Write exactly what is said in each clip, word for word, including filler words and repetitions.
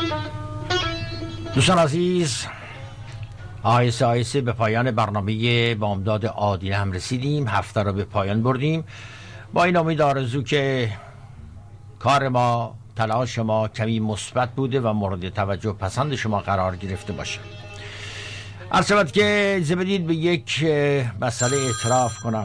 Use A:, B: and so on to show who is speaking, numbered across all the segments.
A: دوستان عزیز، آهسته آهسته به پایان برنامه بامداد عادی هم رسیدیم. هفته رو به پایان بردیم با این امید آرزو که کار ما، تلاش ما کمی مثبت بوده و مورد توجه پسند شما قرار گرفته باشه. هر شود که اجازه بدید به یک مسئله اعتراف کنم.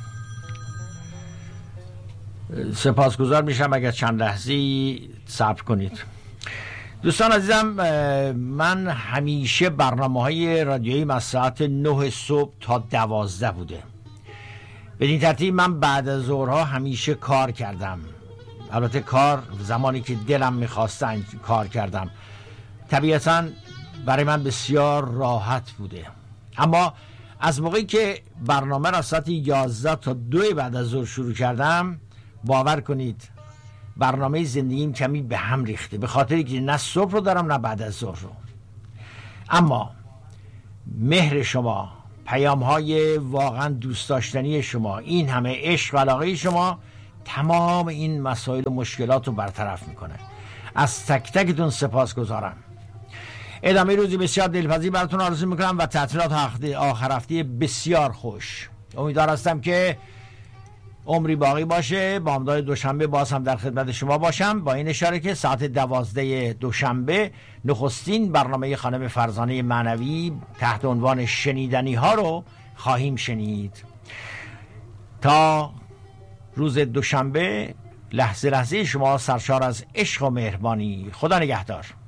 A: سپاسگزار میشم اگر چند لحظه صبر کنید. دوستان عزیزم، من همیشه برنامه های رادیویی از ساعت نه صبح تا دوازده بوده. بدین ترتیب من بعد از ظهرها همیشه کار کردم. البته کار زمانی که دلم میخواستن کار کردم. طبیعتاً برای من بسیار راحت بوده. اما از موقعی که برنامه را ساعت یازده تا دو بعد از ظهر شروع کردم، باور کنید برنامه زندگیم کمی به هم ریخته، به خاطر که نه صبح رو دارم نه بعد از ظهر رو. اما مهر شما، پیام های واقعا دوست داشتنی شما، این همه عشق و علاقه شما تمام این مسائل و مشکلات رو برطرف میکنه. از تک تکتون سپاس گذارم. ادامه روزی بسیار دلپذیر براتون آرزو میکنم و تعطیلات آخر هفته بسیار خوش. امیدوار هستم که عمری باقی باشه. بامداد دوشنبه باز هم در خدمت شما باشم، با این اشاره که ساعت دوازده دوشنبه نخستین برنامه خانم فرزانه معنوی تحت عنوان شنیدنی ها رو خواهیم شنید. تا روز دوشنبه لحظه لحظه شما سرشار از عشق و مهربانی. خدا نگهدار.